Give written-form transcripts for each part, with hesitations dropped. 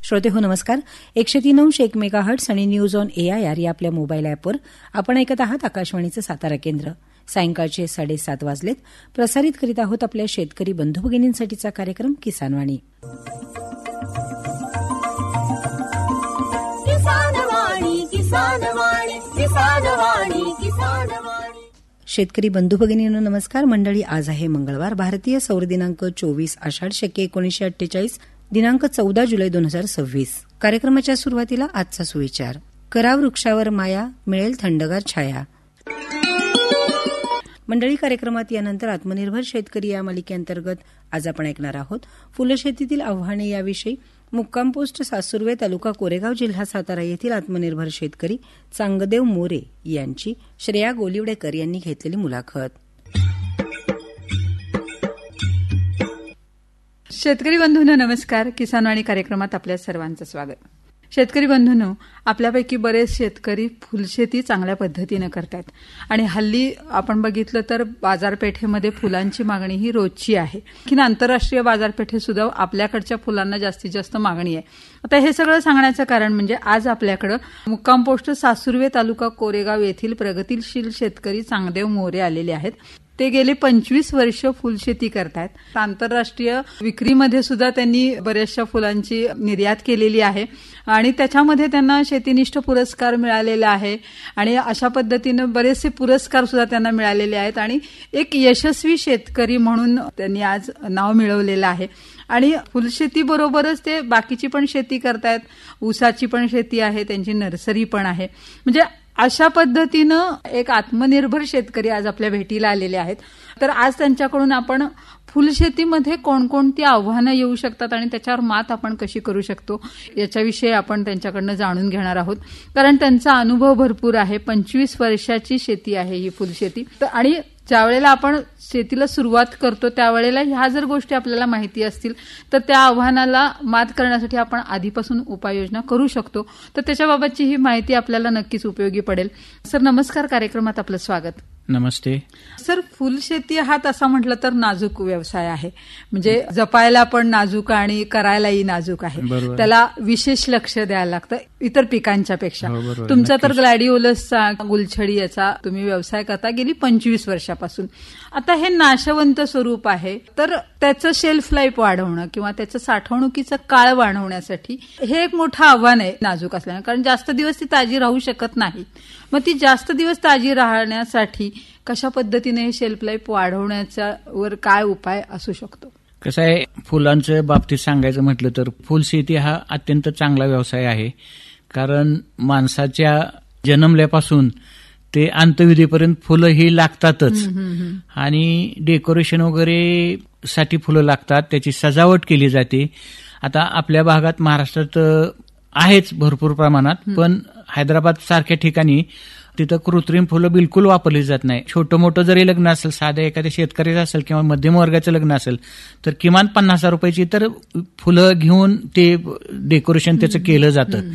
श्रोते हो नमस्कार. 103.1 मेगाहर्ट्झ आणि न्यूज ऑन AIR या आपल्या मोबाईल ॲपवर आपण ऐकत आहात आकाशवाणीचं सातारा केंद्र. सायंकाळचे 7:30 वाजलेत. प्रसारित करीत आहोत आपल्या शेतकरी बंधू भगिनींसाठीचा कार्यक्रम किसानवाणी. शेतकरी बंधू भगिनींनो नमस्कार. मंडळी, आज आहे मंगळवार. भारतीय सौर दिनांक 24 आषाढ शके 1948, दिनांक 14 जुलै 2026. कार्यक्रमाच्या सुरुवातीला आजचा सुविचार. करा वृक्षावर माया, मिळेल थंडगार छाया. मंडळी, कार्यक्रमात यानंतर आत्मनिर्भर शेतकरी या मालिकेअंतर्गत आज आपण ऐकणार आहोत फुलशेतीतील आव्हाने याविषयी मुक्काम पोस्ट सासुर्वे, तालुका कोरेगाव, जिल्हा सातारा येथील आत्मनिर्भर शेतकरी चांगदेव मोरे यांची श्रेया गोलिवडेकर यांनी घेतलेली मुलाखत. शेतकरी बंधूंनो नमस्कार. किसानवाणी कार्यक्रमात आपल्या सर्वांचं स्वागत. शेतकरी बंधूंनो, आपल्यापैकी बरेच शेतकरी फुलशेती चांगल्या पद्धतीनं करतात आणि हल्ली आपण बघितलं तर बाजारपेठेमध्ये फुलांची मागणी ही रोजची आहे. की आंतरराष्ट्रीय बाजारपेठेत सुद्धा आपल्याकडच्या फुलांना जास्तीत जास्त मागणी आहे. आता हे सगळं सांगण्याचं कारण म्हणजे आज आपल्याकडं मुक्काम पोस्ट सासुर्वे, तालुका कोरेगाव येथील प्रगतीशील शेतकरी चांगदेव मोरे आलेले आहेत. ते गेले 25 वर्ष फुलशेती करतायत. आंतरराष्ट्रीय विक्रीमध्ये सुद्धा त्यांनी बऱ्याचशा फुलांची निर्यात केलेली आहे आणि त्याच्यामध्ये त्यांना शेतीनिष्ठ पुरस्कार मिळालेला आहे आणि अशा पद्धतीनं बरेचसे पुरस्कार सुद्धा त्यांना मिळालेले आहेत आणि एक यशस्वी शेतकरी म्हणून त्यांनी आज नाव मिळवलेलं आहे. आणि फुलशेतीबरोबरच ते बाकीची पण शेती करतायत. ऊसाची पण शेती आहे, त्यांची नर्सरी पण आहे. म्हणजे अशा पद्धतीनं एक आत्मनिर्भर शेतकरी आज आपल्या भेटीला आलेले आहेत. तर आज त्यांच्याकडून आपण फुलशेतीमध्ये कोणकोणती आव्हानं येऊ शकतात आणि त्याच्यावर मात आपण कशी करू शकतो याच्याविषयी आपण त्यांच्याकडनं जाणून घेणार आहोत. कारण त्यांचा अनुभव भरपूर आहे. 25 वर्षाची शेती आहे ही फुलशेती. आणि ज्यावेळेला आपण शेतीला सुरुवात करतो त्यावेळेला ह्या जर गोष्टी आपल्याला माहिती असतील तर त्या आव्हानाला मात करण्यासाठी आपण आधीपासून उपाययोजना करू शकतो. तर त्याच्याबाबतची ही माहिती आपल्याला नक्कीच उपयोगी पडेल. सर नमस्कार, कार्यक्रमात आपलं स्वागत. नमस्ते सर. फुलशेती हा तसा म्हटलं तर नाजूक व्यवसाय आहे. म्हणजे जपायला पण नाजूक आणि करायलाही नाजूक आहे. त्याला विशेष लक्ष द्यायला लागतं इतर पिकांच्या पेक्षा. तुमचा तर ग्लॅडिओलसचा, गुलछडी याचा तुम्ही व्यवसाय करता गेली 25 वर्षापासून. आता हे नाशवंत स्वरूप आहे तर त्याचं शेल्फ लाईफ वाढवणं किंवा त्याचं साठवणुकीचा काळ वाढवण्यासाठी हे एक मोठं आव्हान आहे नाजूक असल्यानं. कारण जास्त दिवस ती ताजी राहू शकत नाही. मग ती जास्त दिवस ताजी राहण्यासाठी कशा पद्धतीने हे शेल्फ लाईफ वाढवण्याच्या वर काय उपाय असू शकतो? कसं आहे, फुलांच्या बाबतीत सांगायचं म्हटलं तर फुलशेती हा अत्यंत चांगला व्यवसाय आहे. कारण माणसाच्या जन्मल्यापासून ते अंत्यविधीपर्यंत फुलं ही लागतातच आणि डेकोरेशन वगैरे साठी फुलं लागतात. त्याची सजावट केली जाते. आता आपल्या भागात महाराष्ट्रात आहेच भरपूर प्रमाणात, पण हैदराबाद सारख्या ठिकाणी तिथं कृत्रिम फुलं बिलकुल वापरली जात नाही. छोटं मोठं जरी लग्न असेल, साध्या एखाद्या शेतकऱ्याचं असेल किंवा मध्यम वर्गाचं लग्न असेल तर किमान 50,000 रुपयाची तर फुलं घेऊन ते डेकोरेशन त्याचं केलं जातं.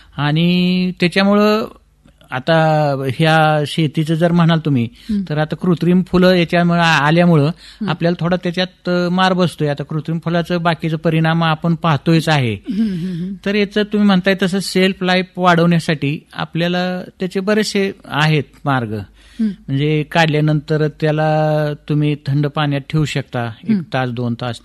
आणि त्याच्यामुळं आता ह्या शेतीचं जर म्हणाल तुम्ही तर आता कृत्रिम फुलं याच्यामुळे आल्यामुळं आपल्याला थोडा त्याच्यात मार बसतोय. आता कृत्रिम फुलाचं बाकीचं परिणाम आपण पाहतोयच आहे. तर याचं तुम्ही म्हणताय तसं सेल्फ लाईफ वाढवण्यासाठी आपल्याला त्याचे बरेचसे आहेत मार्ग. म्हणजे काढल्यानंतर त्याला तुम्ही थंड पाण्यात ठेवू शकता 1 तास 2 तास.